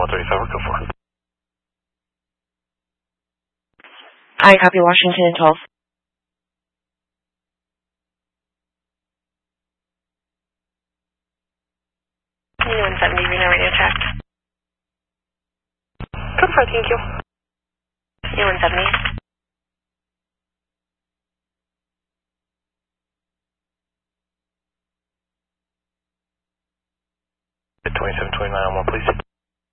135, go for. I copy Washington and 12. Union 170, Reno radio check. Confirm, thank you. Union 170. 2729 on 1, please.